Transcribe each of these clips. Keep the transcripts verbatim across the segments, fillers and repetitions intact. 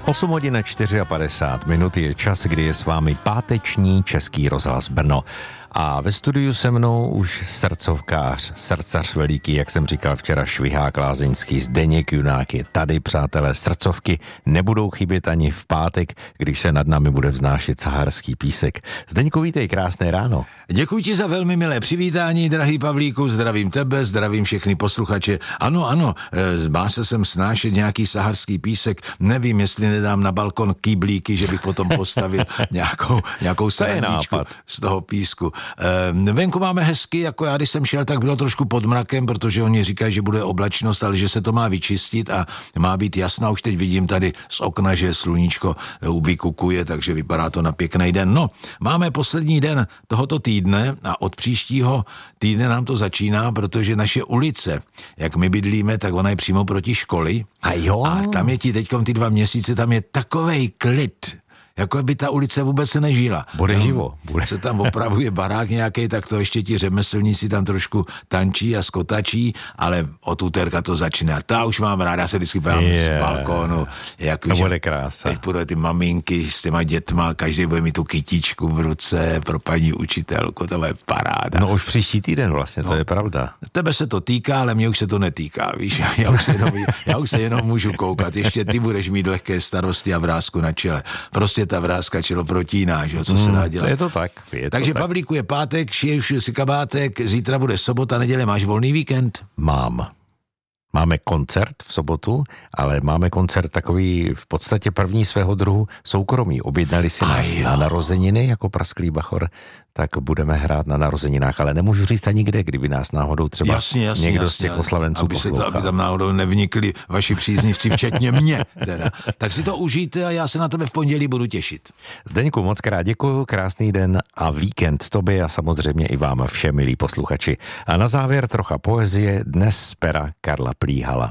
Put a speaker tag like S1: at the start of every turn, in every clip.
S1: osm hodin padesát čtyři minut je čas, kdy je s vámi páteční Český rozhlas Brno. A ve studiu se mnou už srdcovkář, srdcař veliký, jak jsem říkal včera, Švihák Lázeňský, Zdeněk Junák je tady, přátelé, srdcovky nebudou chybět ani v pátek, když se nad námi bude vznášet Saharský písek. Zdeňku, vítej, krásné ráno.
S2: Děkuji ti za velmi milé přivítání, drahý Pavlíku, zdravím tebe, zdravím všechny posluchače. Ano, ano, má se sem snášet nějaký Saharský písek, nevím, jestli nedám na balkon kýblíky, že bych potom postavil nějakou, nějakou srandičku z toho písku. E, venku máme hezky, jako já, když jsem šel, tak bylo trošku pod mrakem, protože oni říkají, že bude oblačnost, ale že se to má vyčistit a má být jasná. Už teď vidím tady z okna, že sluníčko vykukuje, takže vypadá to na pěkný den. No, máme poslední den tohoto týdne a od příštího týdne nám to začíná, protože naše ulice, jak my bydlíme, tak ona je přímo proti školy.
S1: A jo.
S2: A tam je ti teďkom ty dva měsíce, tam je takovej klid, jako by ta ulice vůbec se nežila.
S1: Bude živo. Bude.
S2: Se tam opravuje barák nějaký, tak to ještě ti řemeslníci tam trošku tančí a skotačí, ale od úterka to začíná. Ta už mám ráda, se vždycky pojám yeah. z balkónu. Jak
S1: to bude krása.
S2: Teď budou ty maminky s těma dětma, každý bude mít tu kytičku v ruce pro paní učitelku, to je paráda.
S1: No už příští týden vlastně,
S2: no,
S1: to je pravda.
S2: Tebe se to týká, ale mě už se to netýká, víš, já už se jenom, já už se jenom můžu koukat, ještě ty budeš mít lehké starosti a vrásku na čele. Prostě ta vrázka čelo protíná, že? Co se dá dělat.
S1: Je to tak. Je
S2: Takže
S1: to tak.
S2: Pavlíku, je pátek, šiješ si kabátek, zítra bude sobota, neděle, máš volný víkend?
S1: Mám. Máme koncert v sobotu, ale máme koncert takový v podstatě první svého druhu soukromý. Objednali si nás na narozeniny jako Prasklý Bachor, tak budeme hrát na narozeninách, ale nemůžu říct ani kde, kdyby nás náhodou třeba
S2: jasně, jasně,
S1: někdo
S2: jasně,
S1: z těch oslavenců
S2: aby, se to,
S1: poslouchal.
S2: aby tam náhodou nevnikli vaši příznivci, včetně mě. Teda. Tak si to užijte a já se na tebe v pondělí budu těšit.
S1: Zdeňku, moc krát děkuju, krásný den a víkend tobě a samozřejmě i vám všem, milí posluchači. A na závěr trocha poezie, dnes z pera Karla Plíhala.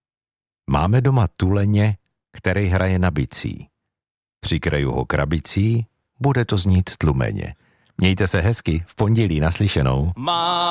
S1: Máme doma tuleně, který hraje na bicí. Přikryju ho krabicí, bude to znít tlumeně. Mějte se hezky, v pondělí naslyšenou. Má